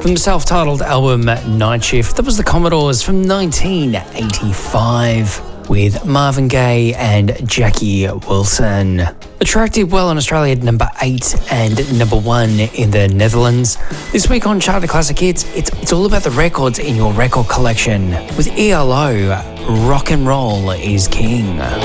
From the self-titled album Night Shift, that was the Commodores from 1985 with Marvin Gaye and Jackie Wilson. The track did well in Australia at number 8 and number 1 in the Netherlands. This week on Charter Classic Hits, it's all about the records in your record collection. With ELO, Rock and Roll is King.